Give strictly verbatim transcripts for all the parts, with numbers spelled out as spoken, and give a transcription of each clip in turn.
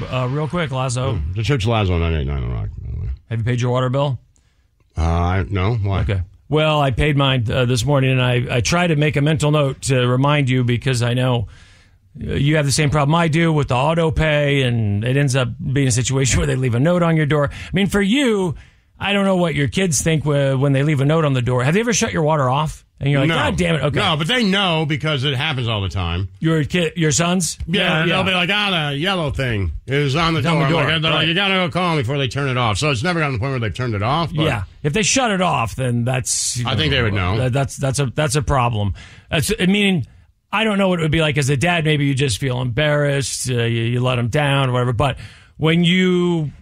uh, real quick, Lazo. Mm, the Church Lazo nine eight nine The Rock, by the way. Have you paid your water bill? Uh, no. Why? Okay. Well, I paid mine uh, this morning, and I, I try to make a mental note to remind you because I know you have the same problem I do with the auto pay, and it ends up being a situation where they leave a note on your door. I mean, for you, I don't know what your kids think when they leave a note on the door. Have they ever shut your water off? And you're like, no. God damn it. Okay. No, but they know because it happens all the time. Your kid, your sons? Yeah, yeah. they'll be like, ah, the yellow thing is on the It's door. on the I'm door, like, they're like, right. you got to go call them before they turn it off. So it's never gotten to the point where they've turned it off. But Yeah. If they shut it off, then that's... You know, I think they would know. That, that's that's a that's a problem. That's, I mean, I don't know what it would be like as a dad. Maybe you just feel embarrassed. Uh, you, you let them down or whatever. But when you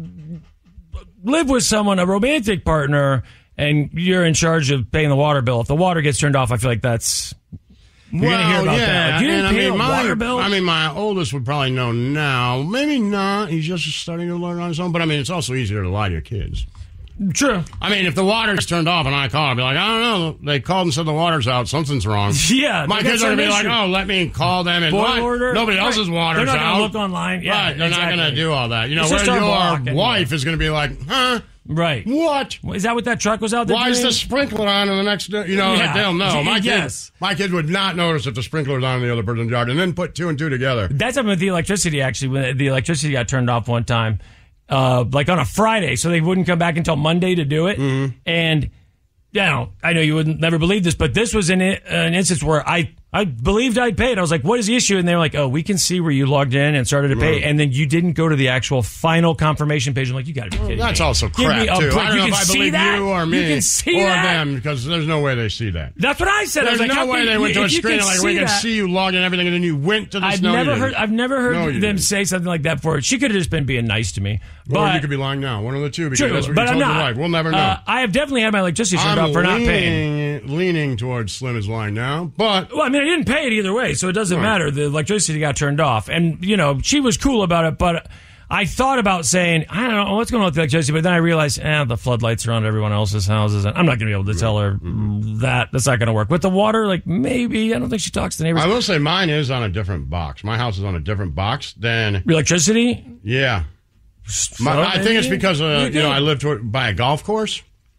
live with someone, a romantic partner... and you're in charge of paying the water bill. If the water gets turned off, I feel like that's... You're well, going to hear about yeah, that. Like, you didn't and pay I mean, the my, water bill? I mean, my oldest would probably know now. Maybe not. He's just starting to learn on his own. But, I mean, it's also easier to lie to your kids. True. I mean, if the water's turned off and I call, I'd be like, I don't know. They called and said the water's out. Something's wrong. Yeah. My kids are going to be like, oh, let me call them and Boil what? order. Nobody Right. else's water's They're not out. gonna look online. Yeah, right. They're exactly. not going to do all that. You know, It's where just our your block, anyway. wife is going to be like, huh? Right. What? Is that what that truck was out there Why is doing? the sprinkler on in the next day? You know, Yeah. like, they'll know. My kids, Yes. my kids would not notice if the sprinkler was on in the other person's yard and then put two and two together. That's happened with the electricity, actually, when the electricity got turned off one time, uh, like on a Friday, so they wouldn't come back until Monday to do it. Mm-hmm. And, you know, I know you wouldn't never believe this, but this was an, an instance where I, I believed I'd paid. I was like, what is the issue? And they were like, oh, we can see where you logged in and started to pay. Right. And then you didn't go to the actual final confirmation page. I'm like, you got to be kidding That's me. also Give crap, me a too. break. I don't You know can if I see believe that? you or me You can see or that? them because there's no way they see that. That's what I said. I There's was like, no how way can they you- went to a if you screen can like, see we can that- see you logging everything, and then you went to the I've snow. never you heard. didn't. I've never heard No, them you didn't. say something like that before. She could have just been being nice to me. But Or you could be lying now. One of the two, because true, that's what but you I'm told your not. wife. We'll never know. Uh, I have definitely had my electricity turned I'm off for not leaning, paying. leaning towards Slim is lying now, but Well, I mean, I didn't pay it either way, so it doesn't Right. matter. The electricity got turned off, and you know she was cool about it. But I thought about saying, I don't know what's going on with the electricity, but then I realized, eh, the floodlights are on everyone else's houses, and I'm not going to be able to tell her Mm-hmm. that. That's not going to work. With the water, like maybe I don't think she talks to neighbors. I will say mine is on a different box. My house is on a different box than Electricity. yeah. My, So, I think it's maybe? because uh, You you, know think? I live toward, by a golf course,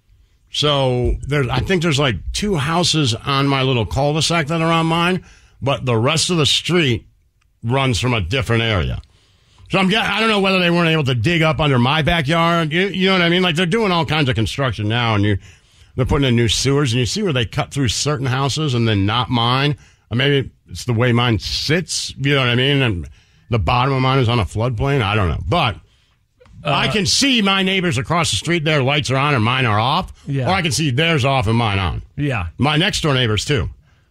so there's I think there's like two houses on my little cul-de-sac that are on mine, but the rest of the street runs from a different area. So I'm I don't know whether they weren't able to dig up under my backyard. You, you know what I mean? Like they're doing all kinds of construction now, and you they're putting in new sewers, and you see where they cut through certain houses and then not mine. Or maybe it's the way mine sits. You know what I mean? And the bottom of mine is on a floodplain. I don't know, but. Uh, I can see my neighbors across the street, their lights are on and mine are off. Yeah. Or I can see theirs off and mine on. Yeah. My next door neighbors, too.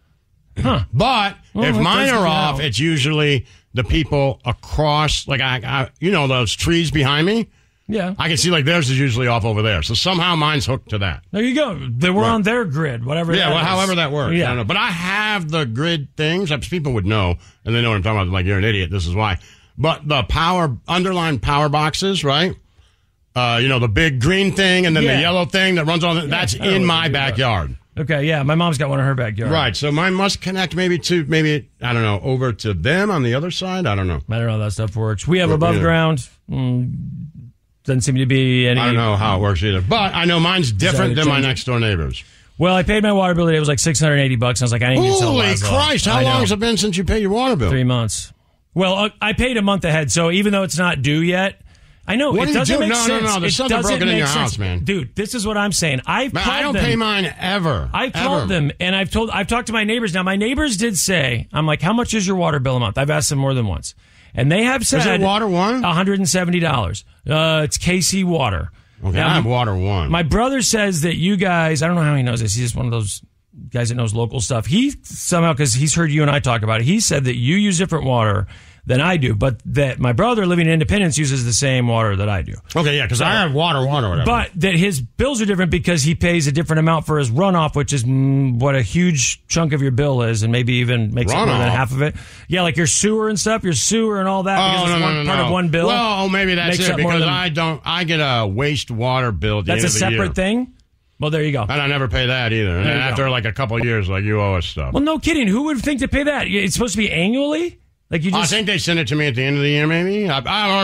Huh. But Well, if that mine doesn't are off, help. it's usually the people across, like, I, I, you know, those trees behind me. Yeah. I can see, like, theirs is usually off over there. So somehow mine's hooked to that. There you go. They were Right. on their grid, whatever. Yeah, that well, is. however that works. Yeah. I don't know. But I have the grid things. I- People would know, and they know what I'm talking about. Like, you're an idiot. This is why. But the power, underlined power boxes, right? Uh, you know, the big green thing and then Yeah. the yellow thing that runs on, the, that's I know in what my you do, backyard. Okay, yeah, my mom's got one in her backyard. Right, so mine must connect maybe to, maybe, I don't know, over to them on the other side? I don't know. I don't know how that stuff works. We have Well, above yeah. ground. Mm, doesn't seem to be any. I don't know how it works either. But I know mine's different Decided to than my change it. next door neighbors. Well, I paid my water bill today. It was like six hundred eighty bucks. And I was like, I didn't get to Holy Lazo. Christ, how I know. long has it been since you paid your water bill? Three months. Well, uh, I paid a month ahead, so even though it's not due yet, I know What it do you doesn't do? make No, no, sense. no, there's It something doesn't broken in make your sense. house, man. Dude, this is what I'm saying. I've Man, called I don't them. pay mine ever. I called ever. them and I've told I've talked to my neighbors now. My neighbors did say, I'm like, how much is your water bill a month? I've asked them more than once. And they have said Is it Water One? one hundred seventy dollars. Uh, it's K C Water. Okay, Now, I have Water One. My brother says that you guys, I don't know how he knows this. He's just one of those guys that knows local stuff. He somehow, because he's heard you and I talk about it, he said that you use different water than I do, but that my brother living in Independence uses the same water that I do. Okay, yeah, because I have Water One or whatever. But that his bills are different because he pays a different amount for his runoff, which is mm, what a huge chunk of your bill is, and maybe even makes it more than Runoff? half of it. Yeah, like your sewer and stuff, your sewer and all that. Oh, because it's no, no, one, no, part no. of one bill. Well, oh, maybe that's makes it, up more because than- I don't, I get a wastewater bill at the That's a end of the separate year. thing. Well, there you go. And I never pay that either. And There you after go. like a couple of years, like, you owe us stuff. Well, no kidding. Who would think to pay that? It's supposed to be annually. Like you I just. think they send it to me at the end of the year, maybe. I, I